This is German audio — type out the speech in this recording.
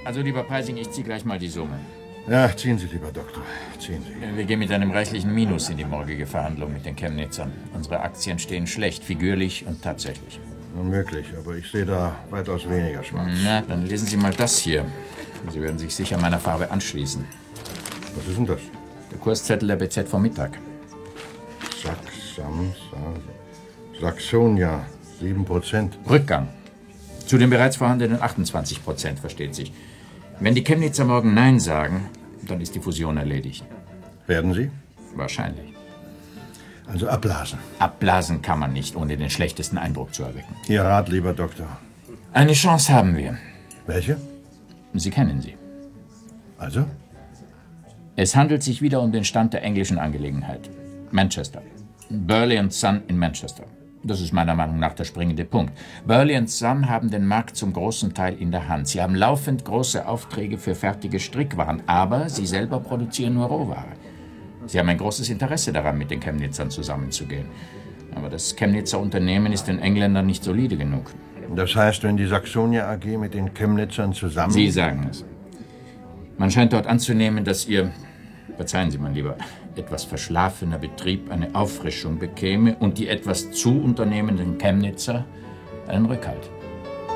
Also, lieber Preising, ich ziehe gleich mal die Summe. Ja, ziehen Sie, lieber Doktor. Ziehen Sie. Wir gehen mit einem reichlichen Minus in die morgige Verhandlung mit den Chemnitzern. Unsere Aktien stehen schlecht, figürlich und tatsächlich. Unmöglich, aber ich sehe da weitaus weniger Schwarz. Na, dann lesen Sie mal das hier. Sie werden sich sicher meiner Farbe anschließen. Was ist denn das? Der Kurszettel der BZ vom Mittag. Saxonia, 7%. Rückgang. Zu den bereits vorhandenen 28%, versteht sich. Wenn die Chemnitzer morgen Nein sagen, dann ist die Fusion erledigt. Werden Sie? Wahrscheinlich. Also abblasen. Abblasen kann man nicht, ohne den schlechtesten Eindruck zu erwecken. Ihr Rat, lieber Doktor. Eine Chance haben wir. Welche? Sie kennen sie. Also? Es handelt sich wieder um den Stand der englischen Angelegenheit. Manchester. Burley & Son in Manchester. Das ist meiner Meinung nach der springende Punkt. Burley & Son haben den Markt zum großen Teil in der Hand. Sie haben laufend große Aufträge für fertige Strickwaren, aber sie selber produzieren nur Rohware. Sie haben ein großes Interesse daran, mit den Chemnitzern zusammenzugehen. Aber das Chemnitzer Unternehmen ist den Engländern nicht solide genug. Das heißt, wenn die Saxonia AG mit den Chemnitzern zusammen... Sie sagen es. Man scheint dort anzunehmen, dass Ihr, verzeihen Sie, mein Lieber, etwas verschlafener Betrieb eine Auffrischung bekäme und die etwas zu unternehmenden Chemnitzer einen Rückhalt.